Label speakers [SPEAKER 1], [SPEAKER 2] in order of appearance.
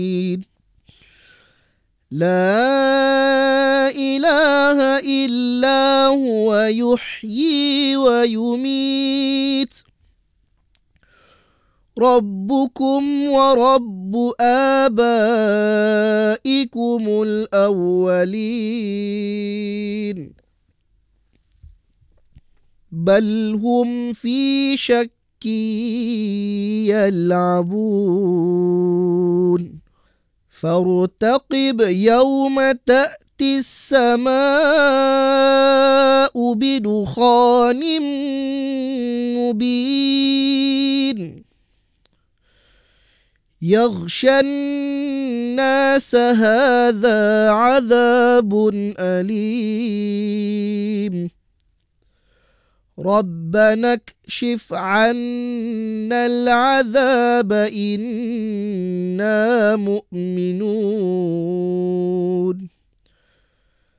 [SPEAKER 1] لا إله إلا هو يحيي ويميت ربكم ورب آبائكم الأولين بل هم في شك يلعبون فارتقب يوم تأتي السماء بدخان مبين يغشى الناس هذا عذاب أليم ربنا اكشف عنا العذاب إنا مؤمنون